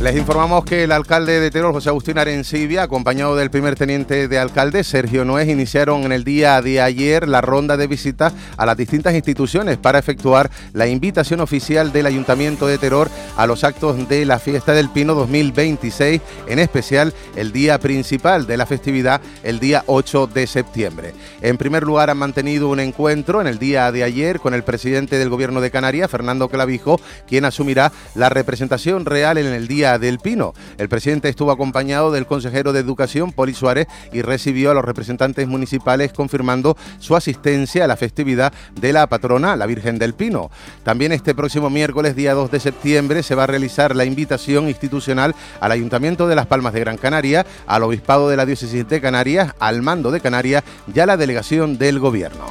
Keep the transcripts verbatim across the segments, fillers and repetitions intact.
Les informamos que el alcalde de Teror, José Agustín Arencibia, acompañado del primer teniente de alcalde, Sergio Noés, iniciaron en el día de ayer la ronda de visitas a las distintas instituciones para efectuar la invitación oficial del Ayuntamiento de Teror a los actos de la Fiesta del Pino dos mil veintiséis, en especial el día principal de la festividad, el día ocho de septiembre. En primer lugar, han mantenido un encuentro en el día de ayer con el presidente del Gobierno de Canarias, Fernando Clavijo, quien asumirá la representación real en el día del Pino. El presidente estuvo acompañado del consejero de Educación, Poli Suárez, y recibió a los representantes municipales confirmando su asistencia a la festividad de la patrona, la Virgen del Pino. También este próximo miércoles, día dos de septiembre, se va a realizar la invitación institucional al Ayuntamiento de Las Palmas de Gran Canaria, al Obispado de la Diócesis de Canarias, al Mando de Canarias y a la delegación del Gobierno.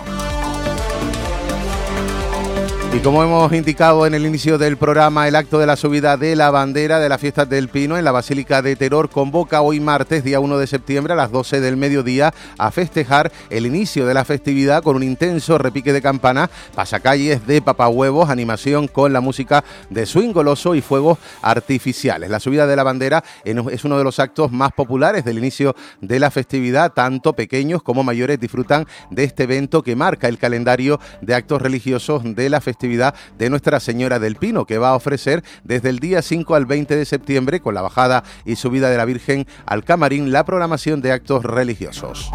Y como hemos indicado en el inicio del programa, el acto de la subida de la bandera de las Fiestas del Pino en la Basílica de Teror convoca hoy martes, día uno de septiembre, a las doce del mediodía, a festejar el inicio de la festividad con un intenso repique de campana, pasacalles de papahuevos, animación con la música de swing goloso y fuegos artificiales. La subida de la bandera es uno de los actos más populares del inicio de la festividad. Tanto pequeños como mayores disfrutan de este evento que marca el calendario de actos religiosos de la festividad de Nuestra Señora del Pino, que va a ofrecer desde el día cinco al veinte de septiembre, con la bajada y subida de la Virgen al camarín, la programación de actos religiosos.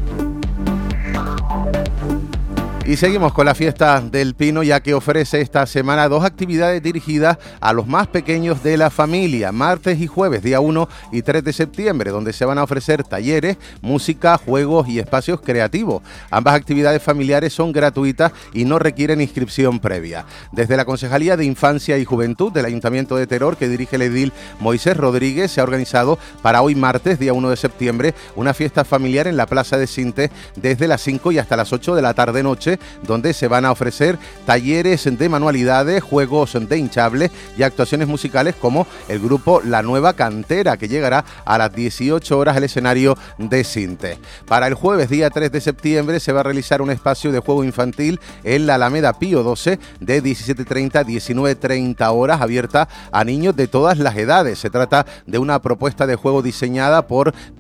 Y seguimos con la Fiesta del Pino, ya que ofrece esta semana dos actividades dirigidas a los más pequeños de la familia, martes y jueves, día uno y tres de septiembre, donde se van a ofrecer talleres, música, juegos y espacios creativos. Ambas actividades familiares son gratuitas y no requieren inscripción previa. Desde la Concejalía de Infancia y Juventud del Ayuntamiento de Teror, que dirige el edil Moisés Rodríguez, se ha organizado para hoy martes, día uno de septiembre, una fiesta familiar en la Plaza de Sintes desde las cinco y hasta las ocho de la tarde-noche, donde se van a ofrecer talleres de manualidades, juegos de hinchables y actuaciones musicales como el grupo La Nueva Cantera, que llegará a las dieciocho horas al escenario de Sintes. Para el jueves, día tres de septiembre, se va a realizar un espacio de juego infantil en la Alameda Pío doce de diecisiete treinta a diecinueve treinta horas, abierta a niños de todas las edades. Se trata de una propuesta de juego diseñada por